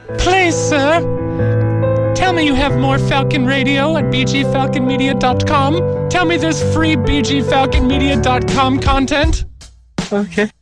Please, sir, tell me you have more Falcon Radio at bgfalconmedia.com. Tell me there's free bgfalconmedia.com content. Okay.